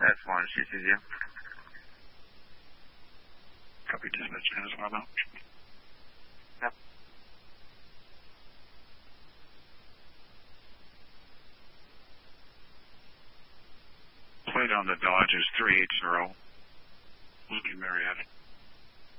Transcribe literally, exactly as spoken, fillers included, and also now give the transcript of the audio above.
That's one, she sees you. Copy dispatch, as well now. Yep. Plate on the Dodge is three eight zero. Whiskey Marietta.